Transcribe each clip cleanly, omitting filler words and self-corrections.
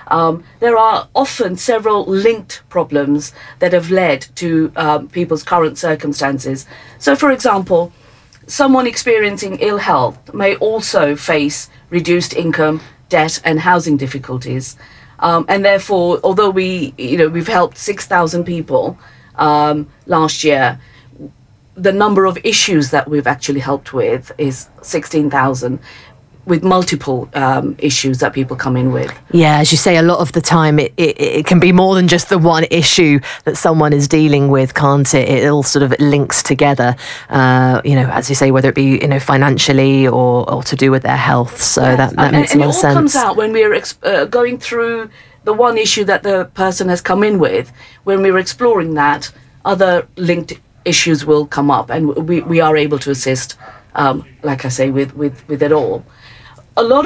There are often several linked problems that have led to people's current circumstances. So, for example, someone experiencing ill health may also face reduced income, debt, and housing difficulties. And therefore, although we've helped 6,000 people last year, the number of issues that we've actually helped with is 16,000, with multiple issues that people come in with. Yeah, as you say, a lot of the time it can be more than just the one issue that someone is dealing with, can't it? It all sort of links together, as you say, whether it be financially or to do with their health. So that makes a lot of sense. And it all comes out when we're going through the one issue that the person has come in with. When we're exploring that, other linked issues will come up, and we are able to assist, like I say, with it all. A lot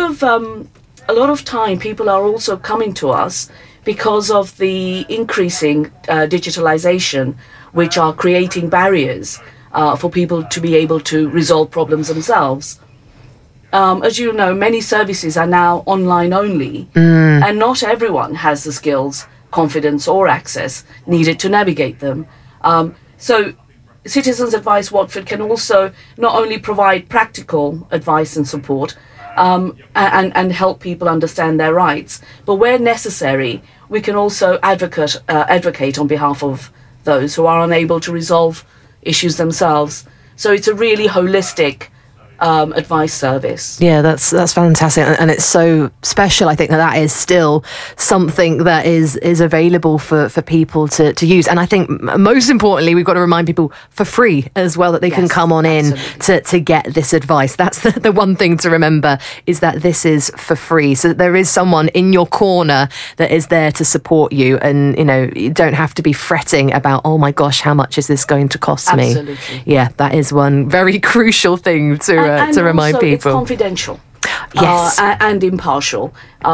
of time, people are also coming to us because of the increasing digitalization, which are creating barriers for people to be able to resolve problems themselves. As you know, many services are now online only, and not everyone has the skills, confidence, or access needed to navigate them. So Citizens Advice Watford can also not only provide practical advice and support, and help people understand their rights, but where necessary, we can also advocate on behalf of those who are unable to resolve issues themselves. So it's a really holistic advice service. Yeah, that's fantastic, and it's so special. I think that is still something that is available for people to use, and I think most importantly, we've got to remind people for free as well that they can come on in to get this advice. That's the one thing to remember, is that this is for free, so that there is someone in your corner that is there to support you, and you don't have to be fretting about, oh my gosh, how much is this going to cost me? Absolutely. Yeah, that is one very crucial thing to remind people. It's confidential, yes, and impartial.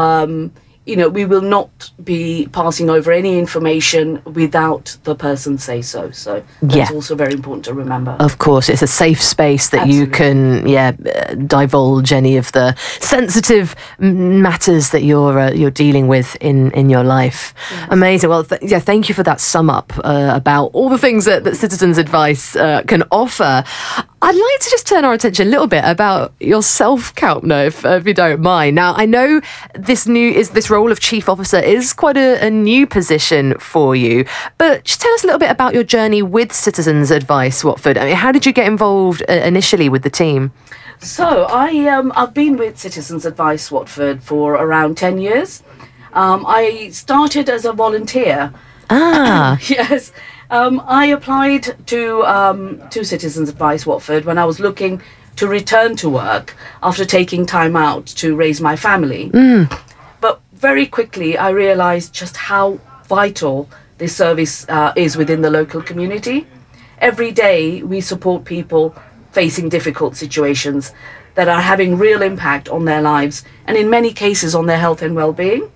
We will not be passing over any information without the person say so. So that's also very important to remember. Of course, it's a safe space that you can divulge any of the sensitive matters that you're dealing with in your life. Yes. Amazing. Well, thank you for that sum up about all the things that Citizens Advice can offer. I'd like to just turn our attention a little bit about yourself, Kalpna, if you don't mind. Now, I know this role of Chief Officer is quite a new position for you, but just tell us a little bit about your journey with Citizens Advice Watford. I mean, how did you get involved initially with the team? So I've been with Citizens Advice Watford for around 10 years. I started as a volunteer. Yes. I applied to Citizens Advice Watford when I was looking to return to work after taking time out to raise my family. But very quickly I realised just how vital this service is within the local community. Every day we support people facing difficult situations that are having real impact on their lives, and in many cases on their health and well-being.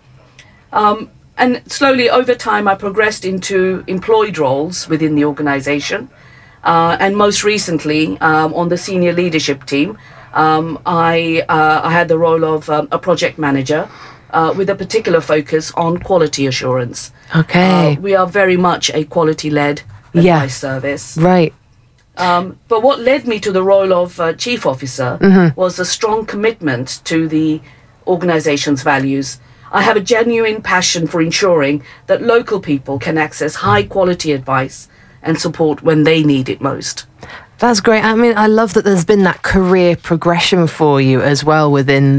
And slowly over time, I progressed into employed roles within the organisation. And most recently, on the senior leadership team, I had the role of a project manager with a particular focus on quality assurance. Okay. We are very much a quality-led advice service. Right. But what led me to the role of Chief Officer was a strong commitment to the organisation's values. I have a genuine passion for ensuring that local people can access high quality advice and support when they need it most. That's great. I mean, I love that there's been that career progression for you as well within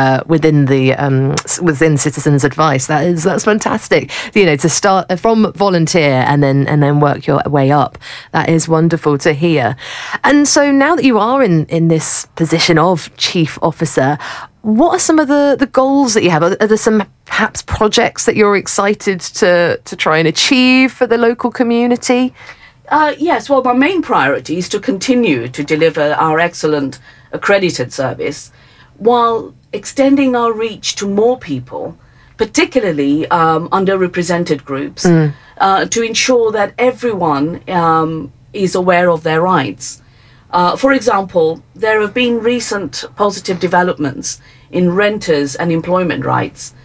Citizens Advice. That's fantastic. To start from volunteer and then work your way up. That is wonderful to hear. And so now that you are in this position of Chief Officer, what are some of the goals that you have? Are there some perhaps projects that you're excited to try and achieve for the local community? Yes, well, my main priority is to continue to deliver our excellent accredited service while extending our reach to more people, particularly underrepresented groups, to ensure that everyone is aware of their rights. For example, there have been recent positive developments in renters and employment rights,